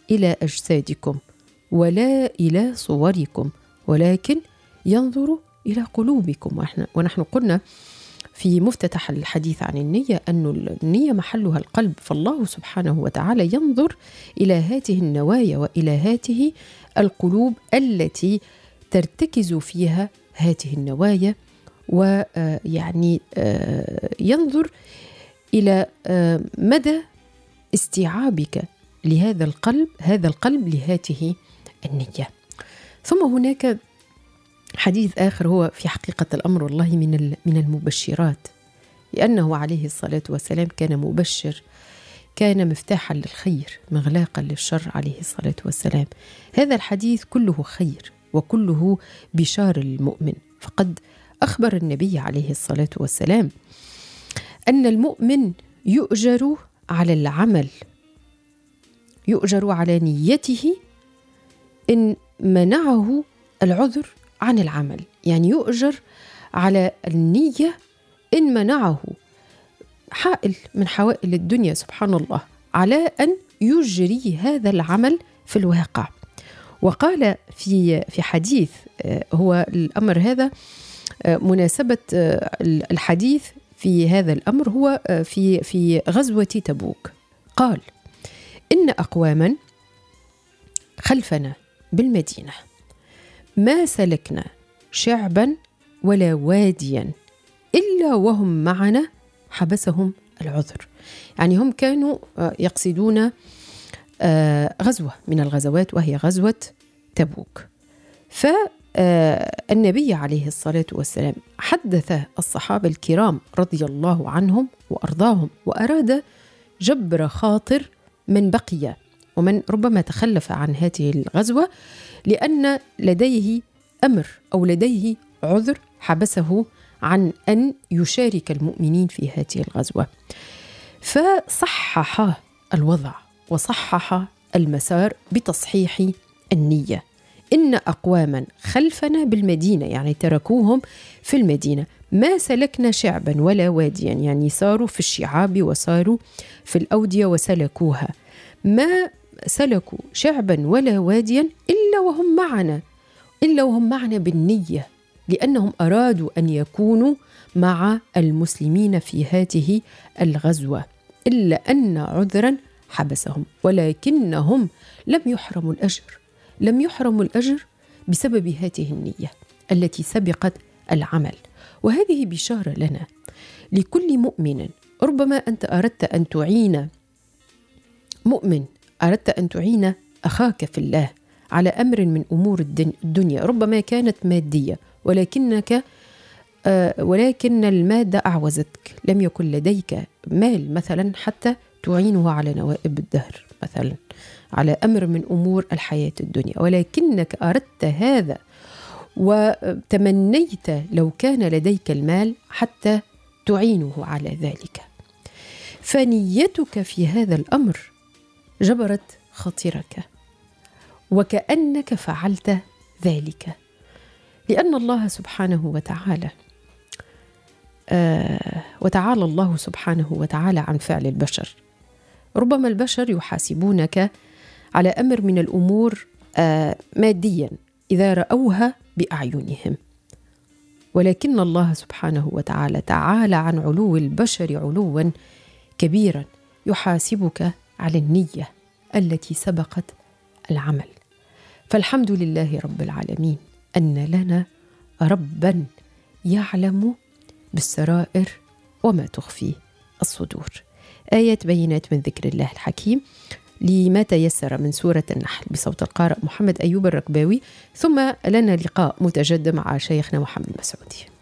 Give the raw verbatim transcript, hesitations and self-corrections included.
إلى أجسادكم ولا إلى صوركم ولكن ينظر إلى قلوبكم. ونحن قلنا في مفتتح الحديث عن النية أن النية محلها القلب، فالله سبحانه وتعالى ينظر إلى هذه النوايا وإلى هذه القلوب التي ترتكز فيها هذه النوايا، ويعني ينظر إلى مدى استيعابك لهذا القلب هذا القلب لهذه النية. ثم هناك حديث آخر هو في حقيقة الأمر والله من من المبشرات، لأنه عليه الصلاة والسلام كان مبشر، كان مفتاحا للخير مغلاقا للشر عليه الصلاة والسلام. هذا الحديث كله خير وكله بشار المؤمن، فقد أخبر النبي عليه الصلاة والسلام أن المؤمن يؤجر على العمل، يؤجر على نيته إن منعه العذر عن العمل، يعني يؤجر على النية إن منعه حائل من حوائل الدنيا سبحان الله على أن يجري هذا العمل في الواقع. وقال في في حديث، هو الأمر هذا مناسبة الحديث في هذا الأمر هو في في غزوة تبوك، قال إن أقواما خلفنا بالمدينة ما سلكنا شعبا ولا واديا إلا وهم معنا حبسهم العذر. يعني هم كانوا يقصدون غزوة من الغزوات وهي غزوة تبوك، فالنبي عليه الصلاة والسلام حدث الصحابة الكرام رضي الله عنهم وأرضاهم، وأراد جبر خاطر من بقي ومن ربما تخلف عن هذه الغزوة لأن لديه أمر أو لديه عذر حبسه عن أن يشارك المؤمنين في هذه الغزوة. فصحح الوضع وصحح المسار بتصحيح النية. إن أقواما خلفنا بالمدينة، يعني تركوهم في المدينة، ما سلكنا شعبا ولا واديا، يعني صاروا في الشعاب وصاروا في الأودية وسلكوها، ما سلكوا شعبا ولا واديا إلا وهم معنا، إلا وهم معنا بالنية، لأنهم أرادوا أن يكونوا مع المسلمين في هذه الغزوة، إلا أن عذرا حبسهم، ولكنهم لم يحرموا الأجر، لم يحرموا الأجر بسبب هذه النية التي سبقت العمل. وهذه بشارة لنا لكل مؤمن. ربما أنت أردت أن تعين مؤمن، أردت أن تعين أخاك في الله على أمر من أمور الدنيا، ربما كانت مادية، ولكنك آه ولكن المادة أعوزتك، لم يكن لديك مال مثلا حتى تعينه على نوائب الدهر مثلا، على أمر من أمور الحياة الدنيا، ولكنك أردت هذا وتمنيت لو كان لديك المال حتى تعينه على ذلك، فنيتك في هذا الأمر جبرت خاطرك وكأنك فعلت ذلك، لأن الله سبحانه وتعالى آه وتعالى الله سبحانه وتعالى عن فعل البشر. ربما البشر يحاسبونك على أمر من الأمور آه ماديا إذا رأوها بأعينهم، ولكن الله سبحانه وتعالى تعالى عن علو البشر علوا كبيرا، يحاسبك على النية التي سبقت العمل. فالحمد لله رب العالمين أن لنا ربا يعلم بالسرائر وما تخفي الصدور. آيات بينات من ذكر الله الحكيم لما تيسر من سورة النحل بصوت القارئ محمد أيوب الركباوي، ثم لنا لقاء متجدد مع شيخنا محمد مسعودي.